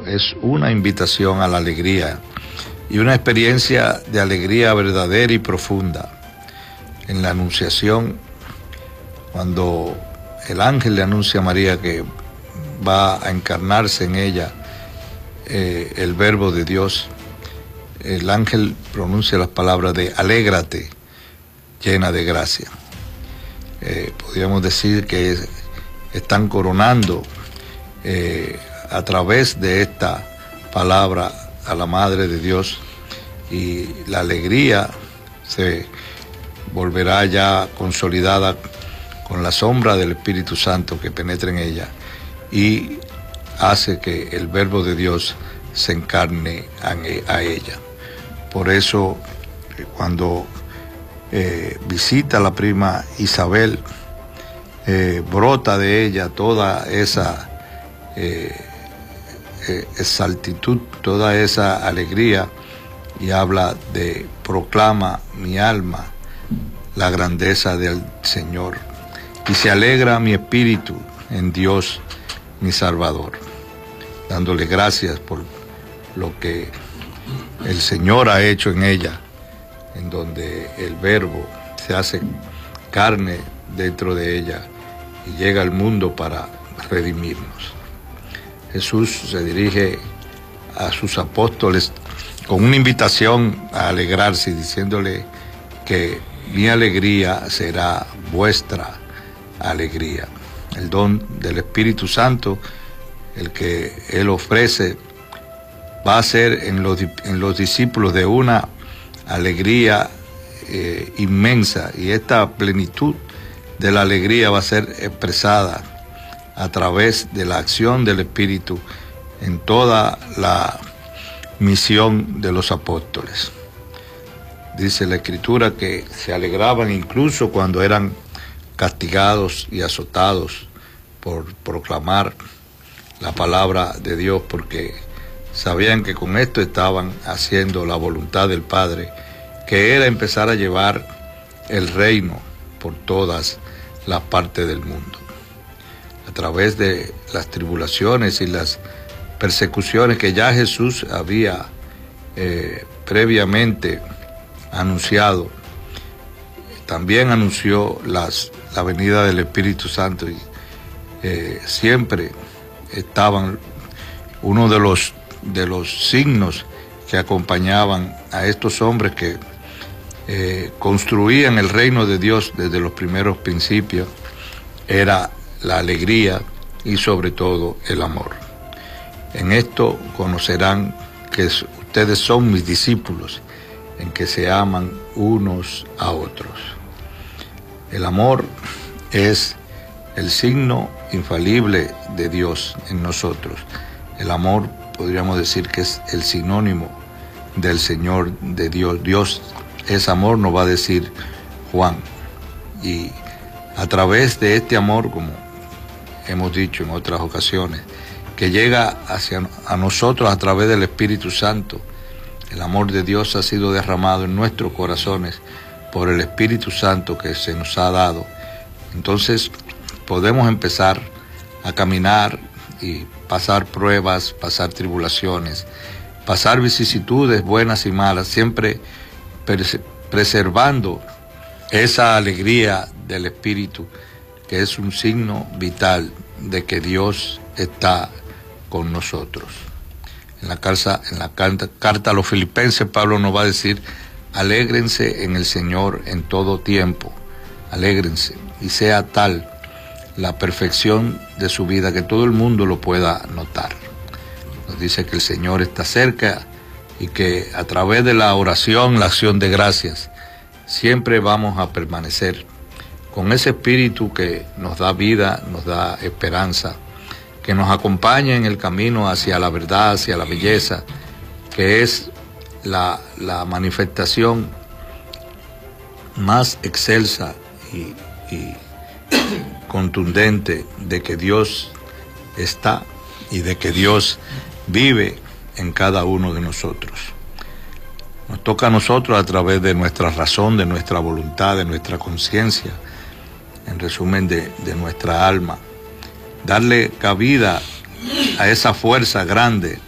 es una invitación a la alegría y una experiencia de alegría verdadera y profunda. En la Anunciación, cuando el ángel le anuncia a María que va a encarnarse en ella el Verbo de Dios, el ángel pronuncia las palabras de alégrate, llena de gracia. Podríamos decir que están coronando a través de esta palabra a la Madre de Dios, y la alegría se volverá ya consolidada con la sombra del Espíritu Santo que penetra en ella y hace que el Verbo de Dios se encarne a ella. Por eso, cuando visita a la prima Isabel, brota de ella toda esa exaltitud, toda esa alegría, y habla de proclama mi alma la grandeza del Señor, y se alegra mi espíritu en Dios mi Salvador, dándole gracias por lo que el Señor ha hecho en ella, en donde el Verbo se hace carne dentro de ella y llega al mundo para redimirnos. Jesús se dirige a sus apóstoles con una invitación a alegrarse, diciéndole que mi alegría será vuestra alegría. El don del Espíritu Santo, el que Él ofrece, va a ser en los discípulos de una alegría inmensa, y esta plenitud de la alegría va a ser expresada a través de la acción del Espíritu en toda la misión de los apóstoles. Dice la Escritura que se alegraban incluso cuando eran castigados y azotados por proclamar la palabra de Dios, porque sabían que con esto estaban haciendo la voluntad del Padre, que era empezar a llevar el reino por todas las partes del mundo. A través de las tribulaciones y las persecuciones que ya Jesús había previamente anunciado, también anunció la venida del Espíritu Santo, y siempre estaban uno de los signos que acompañaban a estos hombres que construían el reino de Dios desde los primeros principios, era la alegría y sobre todo el amor. En esto conocerán que ustedes son mis discípulos, en que se aman unos a otros. El amor es el signo infalible de Dios en nosotros. El amor, podríamos decir que es el sinónimo del Señor, de Dios. Dios es amor, nos va a decir Juan. Y a través de este amor, como hemos dicho en otras ocasiones, que llega a nosotros a través del Espíritu Santo, el amor de Dios ha sido derramado en nuestros corazones por el Espíritu Santo que se nos ha dado. Entonces podemos empezar a caminar y pasar pruebas, pasar tribulaciones, pasar vicisitudes buenas y malas, siempre preservando esa alegría del Espíritu, que es un signo vital de que Dios está con nosotros. En la carta a los Filipenses, Pablo nos va a decir: alégrense en el Señor en todo tiempo, alégrense, y sea tal la perfección de su vida que todo el mundo lo pueda notar. Nos dice que el Señor está cerca y que a través de la oración, la acción de gracias, siempre vamos a permanecer con ese espíritu que nos da vida, nos da esperanza, que nos acompaña en el camino hacia la verdad, hacia la belleza, que es la manifestación más excelsa y contundente de que Dios está y de que Dios vive en cada uno de nosotros. Nos toca a nosotros, a través de nuestra razón, de nuestra voluntad, de nuestra conciencia, en resumen de nuestra alma, darle cabida a esa fuerza grande